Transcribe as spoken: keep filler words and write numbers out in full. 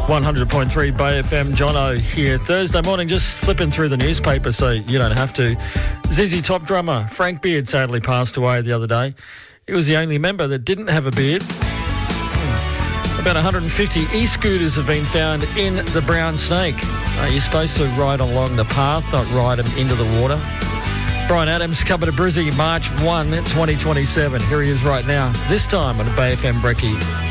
one hundred point three Bay F M, Jono here. Thursday morning, just flipping through the newspaper so you don't have to. Z Z Top drummer Frank Beard sadly passed away the other day. He was the only member that didn't have a beard. About one hundred fifty e-scooters have been found in the Brown Snake. Uh, you're supposed to ride along the path, not ride them into the water. Brian Adams coming to Brizzy March first, twenty twenty-seven. Here he is right now, this time on the Bay F M Brekkie.